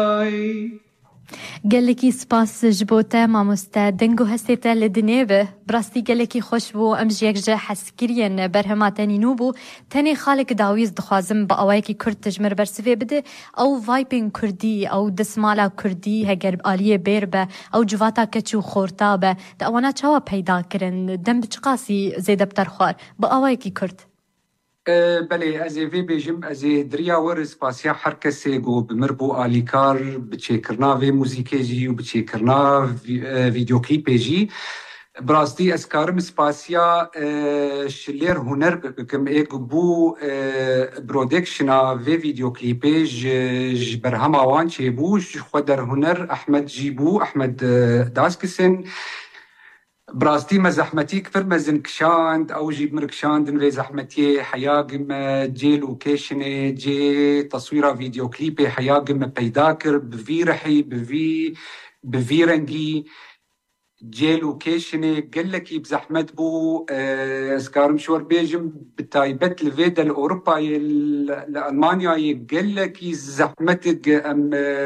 گلکی سپاس جبوته ماموسته دنگو هستیته لدنیبه براستی گلکی خوش بو امج یک جه حسکرین برهماتنی نو بو تنی خالق داویز دخوازم با اوای کی کرد تجمر برسوی بده او وایپین کردی او دسمالا کردی هگر آلیه بیر به او جواتا کچو خورتا به دا اوانا چاوا پیدا کرن دم بچقاسی زیده بترخوار با اوای کی کرد بله از وی بیجم از دریا ورس پاسیا هر کسی گو بمربو آلیکار بچیکرنا و موزیکی جی و بچیکرنا ویدیو کلیپ جی براستی از کارم سپاسیا شلیر هنر بکم ایک بو برودکشنا و ویدیو کلیپ ج برهم آوان چه بوش خود در هنر احمد جی بو احمد داسکسن براستي ما زحمتي كفر ما زنكشاند او جيب مركشاند نوي زحمتي حياقم جي لوكيشني جي تصويره فيديو كليبي حياقم بيداكر بفيرحي بفيرنجي جي لوكيشني قال لك بزحمت بو اسكارم شور بيجم بتايبت الفيدا لاوروبا لالمانيا قال لك زحمتك ام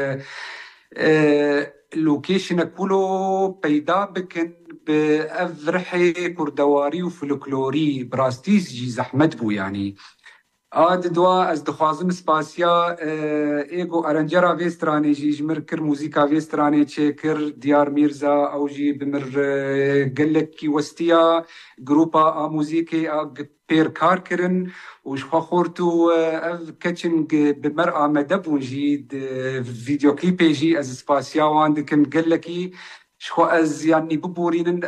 لوكيشن كله بيدا بكن بأفرحي كردواري وفلكلوري براستيز جي زحمت بو يعني آد دوا از دخوازم سپاسیا ایگو ارنجرا ویسترانه جی جمرکر موزیکا ویسترانه چه کر دیار میرزا او جی بمر گلک کی وستیا گروپا موزیکی پیر کار کرن وش خورتو اف کچن بمر آمده بون جی ویدیو کلیپی جی از سپاسیا واندکن گلکی شخو از يعني ببورين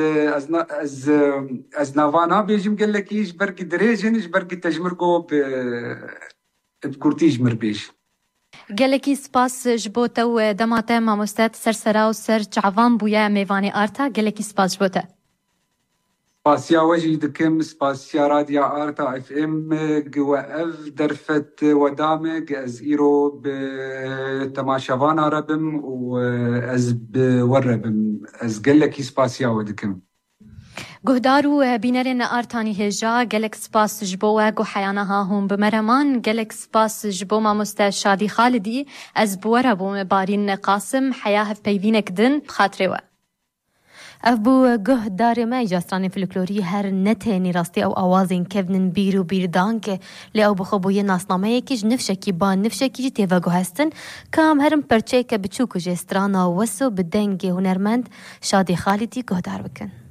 از نافانا بيجم قال لك ايش برك دريجن ايش برك تجمركو بكورتي جمر بيش گلکی سپاس جبوته و دماته ماموستات سرسرا و سر جعوان بویا میوانی آرتا گلکی سپاس جبوته سپاسیا وجه دكم سپاسیا راديا آرتا اف ام قوأف درفت ودامك از ايرو بتماشافانا ربم واز بوربم از قلكي سپاسیا ودكم گهدارو بینرین آرتانی هجا گلک سپاس جبوه گو حیانها هم بمرمان گلک سپاس جبو ماموستا شادی خالدی از بوره بوم بارین قاسم حیاه پیوینک دن بخاطره و افبو گه داره ما جاستران فلکلوری هر نتنی راستی او آوازین کفنن بیرو بیردان که لی او بخوبوی ناسنامه کیج نفشکی با نفشکی تیوا گو هستن کام هرم پرچه که بچوکو جاسترانا وسو بدنگ هنرمند شادی خالدی گه دار بکن